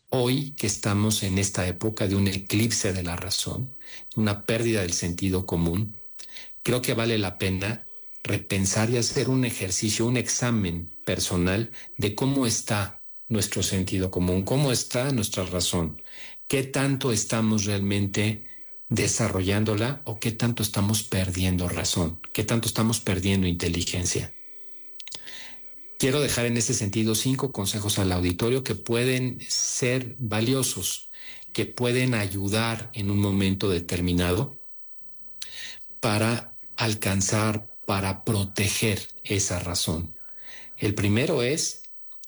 Hoy que estamos en esta época de un eclipse de la razón, una pérdida del sentido común, creo que vale la pena repensar y hacer un ejercicio, un examen personal de cómo está nuestro sentido común, cómo está nuestra razón, qué tanto estamos realmente desarrollándola o qué tanto estamos perdiendo razón, qué tanto estamos perdiendo inteligencia. Quiero dejar en ese sentido 5 consejos al auditorio que pueden ser valiosos, que pueden ayudar en un momento determinado para alcanzar, para proteger esa razón. El primero es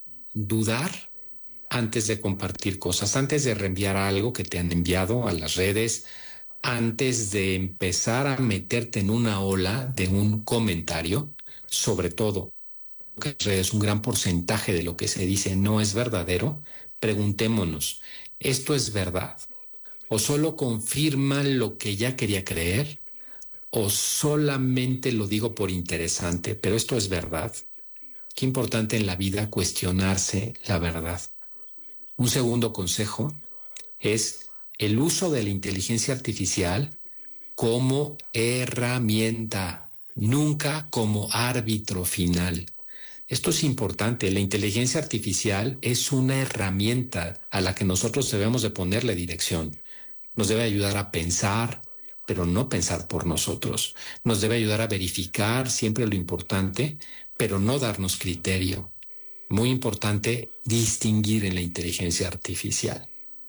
dudar antes de compartir cosas, antes de reenviar algo que te han enviado a las redes, antes de empezar a meterte en una ola de un comentario, sobre todo que es un gran porcentaje de lo que se dice no es verdadero, preguntémonos, ¿esto es verdad? ¿O solo confirma lo que ya quería creer? ¿O solamente lo digo por interesante, pero esto es verdad? Qué importante en la vida cuestionarse la verdad. Un segundo consejo es el uso de la inteligencia artificial como herramienta, nunca como árbitro final. Esto es importante. La inteligencia artificial es una herramienta a la que nosotros debemos de ponerle dirección. Nos debe ayudar a pensar, pero no pensar por nosotros. Nos debe ayudar a verificar siempre lo importante, pero no darnos criterio. Muy importante distinguir en la inteligencia artificial.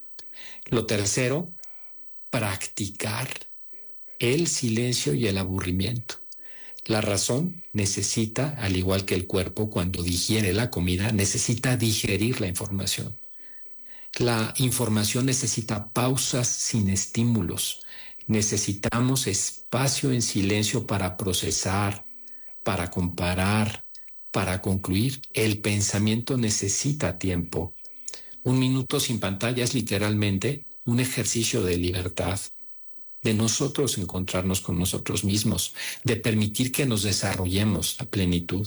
Lo tercero, practicar el silencio y el aburrimiento. La razón necesita, al igual que el cuerpo, cuando digiere la comida, necesita digerir la información. La información necesita pausas sin estímulos. Necesitamos espacio en silencio para procesar, para comparar, para concluir. El pensamiento necesita tiempo. 1 minuto sin pantalla es literalmente un ejercicio de libertad, de nosotros encontrarnos con nosotros mismos, de permitir que nos desarrollemos a plenitud.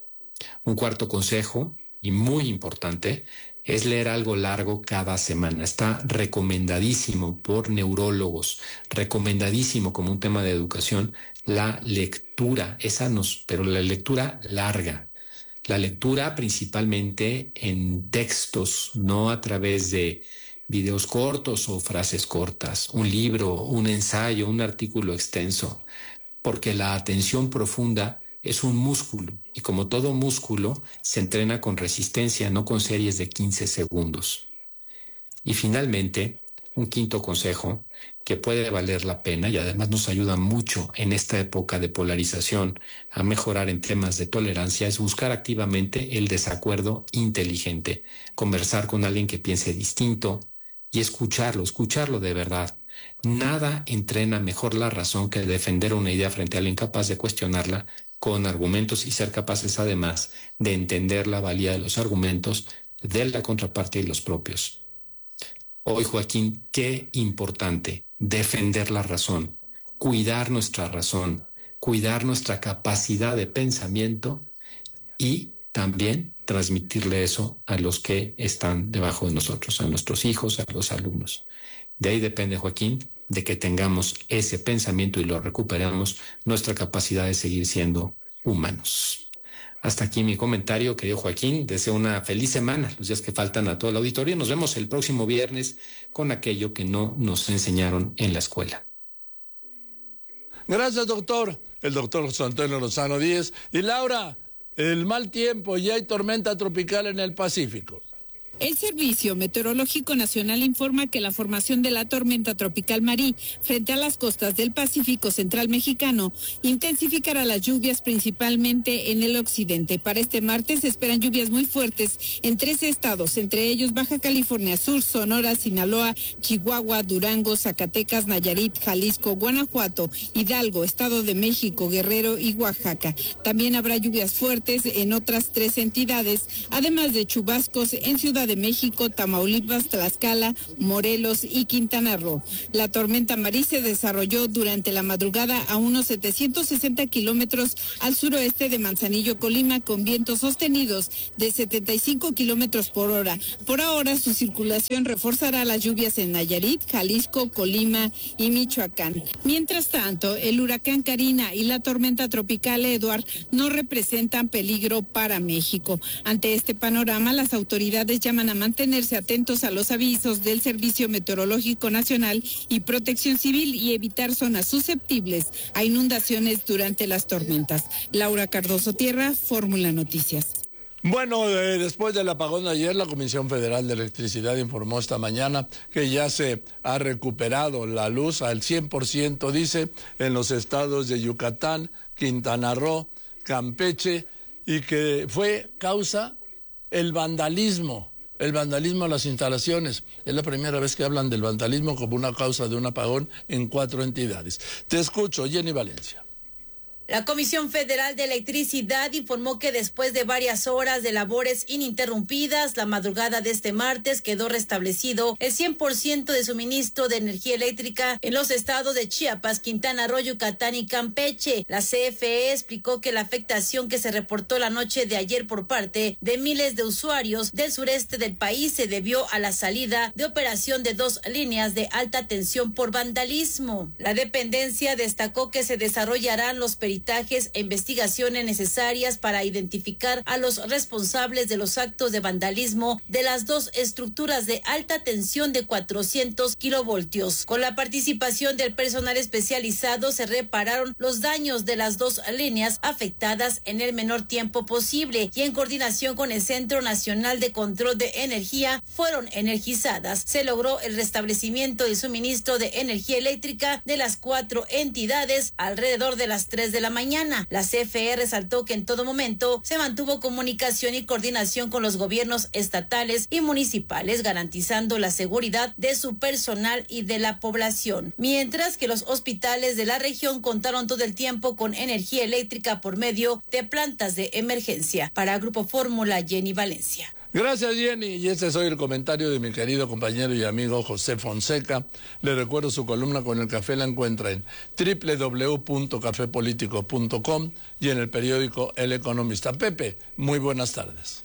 Un cuarto consejo, y muy importante, es leer algo largo cada semana. Está recomendadísimo por neurólogos, recomendadísimo como un tema de educación, la lectura, pero la lectura larga. La lectura principalmente en textos, no a través de videos cortos o frases cortas, un libro, un ensayo, un artículo extenso, porque la atención profunda es un músculo y como todo músculo se entrena con resistencia, no con series de 15 segundos. Y finalmente, un quinto consejo que puede valer la pena y además nos ayuda mucho en esta época de polarización a mejorar en temas de tolerancia es buscar activamente el desacuerdo inteligente, conversar con alguien que piense distinto y escucharlo de verdad. Nada entrena mejor la razón que defender una idea frente a alguien capaz de cuestionarla con argumentos y ser capaces además de entender la valía de los argumentos de la contraparte y los propios. Hoy, Joaquín, qué importante defender la razón, cuidar nuestra razón, cuidar nuestra capacidad de pensamiento y también transmitirle eso a los que están debajo de nosotros, a nuestros hijos, a los alumnos. De ahí depende, Joaquín, de que tengamos ese pensamiento y lo recuperemos, nuestra capacidad de seguir siendo humanos. Hasta aquí mi comentario, querido Joaquín. Deseo una feliz semana, los días que faltan a todo el auditorio. Nos vemos el próximo viernes con aquello que no nos enseñaron en la escuela. Gracias, doctor. El doctor José Antonio Lozano Díez. Y Laura, el mal tiempo, ya hay tormenta tropical en el Pacífico. El Servicio Meteorológico Nacional informa que la formación de la tormenta tropical Marí frente a las costas del Pacífico Central Mexicano intensificará las lluvias principalmente en el occidente. Para este martes se esperan lluvias muy fuertes en 13 estados, entre ellos Baja California Sur, Sonora, Sinaloa, Chihuahua, Durango, Zacatecas, Nayarit, Jalisco, Guanajuato, Hidalgo, Estado de México, Guerrero y Oaxaca. También habrá lluvias fuertes en otras 3 entidades, además de chubascos en Ciudad de México, Tamaulipas, Tlaxcala, Morelos y Quintana Roo. La tormenta Marí se desarrolló durante la madrugada a unos 760 kilómetros al suroeste de Manzanillo, Colima, con vientos sostenidos de 75 kilómetros por hora. Por ahora, su circulación reforzará las lluvias en Nayarit, Jalisco, Colima y Michoacán. Mientras tanto, el huracán Karina y la tormenta tropical Eduard no representan peligro para México. Ante este panorama, las autoridades llaman a mantenerse atentos a los avisos del Servicio Meteorológico Nacional y Protección Civil y evitar zonas susceptibles a inundaciones durante las tormentas. Laura Cardoso Tierra, Fórmula Noticias. Bueno, después del apagón de ayer, la Comisión Federal de Electricidad informó esta mañana que ya se ha recuperado la luz al 100%, dice, en los estados de Yucatán, Quintana Roo, Campeche, y que fue causa el vandalismo a las instalaciones. Es la primera vez que hablan del vandalismo como una causa de un apagón en 4 entidades. Te escucho, Jenny Valencia. La Comisión Federal de Electricidad informó que después de varias horas de labores ininterrumpidas, la madrugada de este martes quedó restablecido el 100% de suministro de energía eléctrica en los estados de Chiapas, Quintana Roo, Yucatán y Campeche. La CFE explicó que la afectación que se reportó la noche de ayer por parte de miles de usuarios del sureste del país se debió a la salida de operación de 2 líneas de alta tensión por vandalismo. La dependencia destacó que se desarrollarán los peritajes e investigaciones necesarias para identificar a los responsables de los actos de vandalismo de las 2 estructuras de alta tensión de 400 kilovoltios. Con la participación del personal especializado se repararon los daños de las 2 líneas afectadas en el menor tiempo posible y en coordinación con el Centro Nacional de Control de Energía fueron energizadas. Se logró el restablecimiento del suministro de energía eléctrica de las 4 entidades alrededor de las 3 de la mañana. La CFE resaltó que en todo momento se mantuvo comunicación y coordinación con los gobiernos estatales y municipales, garantizando la seguridad de su personal y de la población, mientras que los hospitales de la región contaron todo el tiempo con energía eléctrica por medio de plantas de emergencia. Para Grupo Fórmula, Jenny Valencia. Gracias, Jenny. Y este es hoy el comentario de mi querido compañero y amigo José Fonseca. Le recuerdo su columna con el café, la encuentra en www.cafepolitico.com y en el periódico El Economista. Pepe, muy buenas tardes.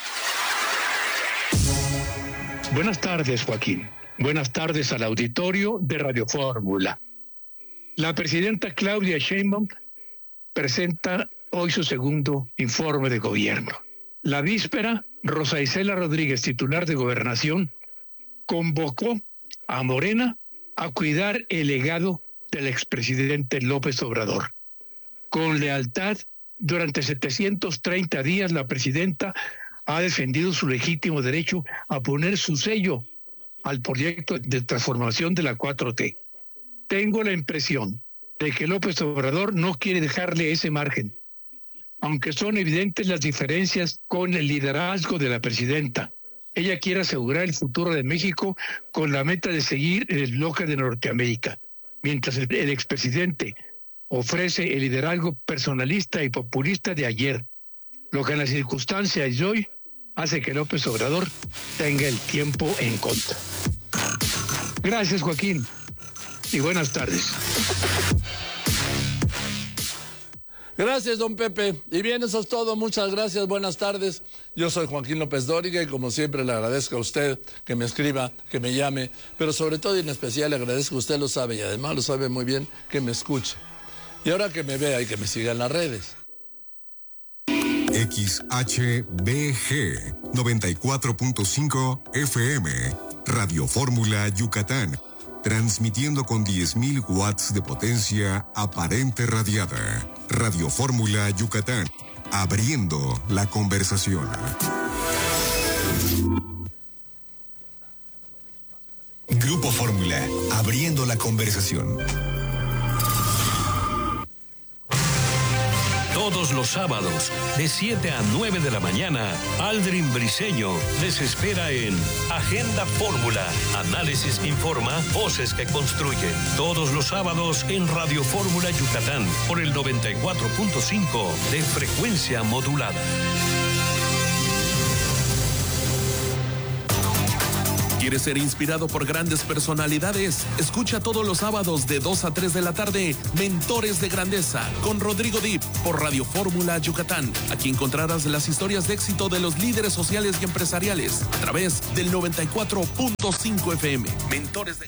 Buenas tardes, Joaquín. Buenas tardes al auditorio de Radio Fórmula. La presidenta Claudia Sheinbaum presenta hoy su segundo informe de gobierno. La víspera, Rosa Isela Rodríguez, titular de Gobernación, convocó a Morena a cuidar el legado del expresidente López Obrador. Con lealtad, durante 730 días, la presidenta ha defendido su legítimo derecho a poner su sello al proyecto de transformación de la 4T. Tengo la impresión de que López Obrador no quiere dejarle ese margen, aunque son evidentes las diferencias con el liderazgo de la presidenta. Ella quiere asegurar el futuro de México con la meta de seguir en el bloque de Norteamérica, mientras el expresidente ofrece el liderazgo personalista y populista de ayer, lo que en las circunstancias de hoy hace que López Obrador tenga el tiempo en contra. Gracias, Joaquín, y buenas tardes. Gracias, don Pepe. Y bien, eso es todo. Muchas gracias. Buenas tardes. Yo soy Joaquín López Dóriga y como siempre le agradezco a usted que me escriba, que me llame, pero sobre todo y en especial le agradezco, usted lo sabe y además lo sabe muy bien, que me escuche. Y ahora que me vea y que me siga en las redes. XHBG 94.5 FM, Radio Fórmula Yucatán, transmitiendo con 10.000 watts de potencia aparente radiada. Radio Fórmula Yucatán, abriendo la conversación. Grupo Fórmula, abriendo la conversación. Todos los sábados, de 7 a 9 de la mañana, Aldrin Briseño les espera en Agenda Fórmula. Análisis que informa, voces que construyen. Todos los sábados en Radio Fórmula Yucatán, por el 94.5 de frecuencia modulada. ¿Quieres ser inspirado por grandes personalidades? Escucha todos los sábados de 2 a 3 de la tarde Mentores de Grandeza con Rodrigo Dip por Radio Fórmula Yucatán. Aquí encontrarás las historias de éxito de los líderes sociales y empresariales a través del 94.5 FM. Mentores de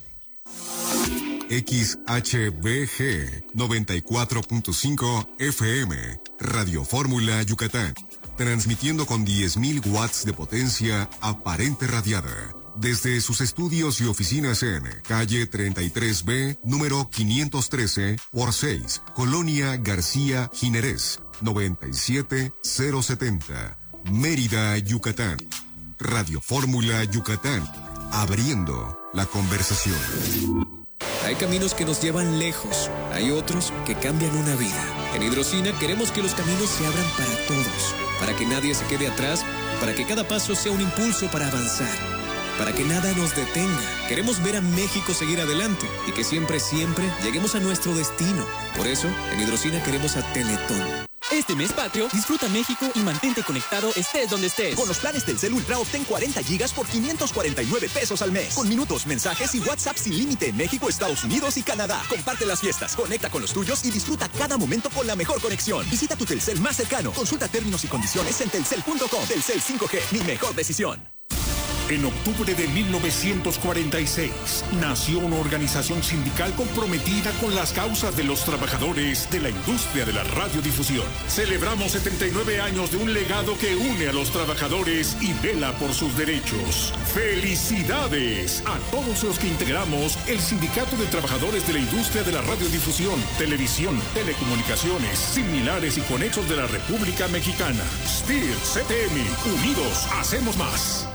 XHBG 94.5 FM, Radio Fórmula Yucatán, transmitiendo con 10.000 watts de potencia aparente radiada, desde sus estudios y oficinas en calle 33B, número 513 por 6, Colonia García Jiménez, 97070, Mérida, Yucatán. Radio Fórmula Yucatán, abriendo la conversación. Hay caminos que nos llevan lejos, hay otros que cambian una vida. En Hidrocina queremos que los caminos se abran para todos, para que nadie se quede atrás, para que cada paso sea un impulso para avanzar, para que nada nos detenga. Queremos ver a México seguir adelante y que siempre, siempre lleguemos a nuestro destino. Por eso, en Hidrocina queremos a Teletón. Este mes patrio, disfruta México y mantente conectado estés donde estés. Con los planes Telcel Ultra obtén 40 gigas por 549 pesos al mes. Con minutos, mensajes y WhatsApp sin límite en México, Estados Unidos y Canadá. Comparte las fiestas, conecta con los tuyos y disfruta cada momento con la mejor conexión. Visita tu Telcel más cercano. Consulta términos y condiciones en telcel.com. Telcel 5G, mi mejor decisión. En octubre de 1946, nació una organización sindical comprometida con las causas de los trabajadores de la industria de la radiodifusión. Celebramos 79 años de un legado que une a los trabajadores y vela por sus derechos. ¡Felicidades a todos los que integramos el Sindicato de Trabajadores de la Industria de la Radiodifusión, Televisión, Telecomunicaciones, similares y conexos de la República Mexicana! STIR CTM, unidos hacemos más.